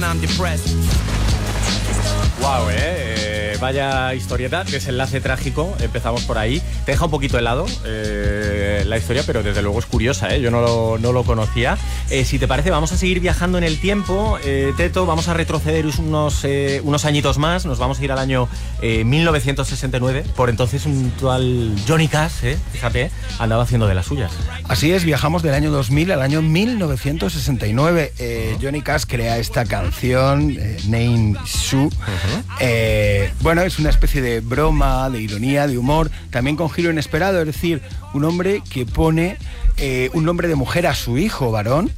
I'm depressed. Wow, vaya historieta, desenlace trágico, empezamos por ahí. Te deja un poquito helado la historia, pero desde luego es curiosa, yo no lo conocía. Si te parece, vamos a seguir viajando en el tiempo, Teto, vamos a retroceder unos añitos más, nos vamos a ir al año 1969. Por entonces un tal Johnny Cash, fíjate, andaba haciendo de las suyas. Así es, viajamos del año 2000 al año 1969. Johnny Cash crea esta canción, Name Sue. Bueno, es una especie de broma, de ironía, de humor, también con giro inesperado, es decir, un hombre que pone un nombre de mujer a su hijo varón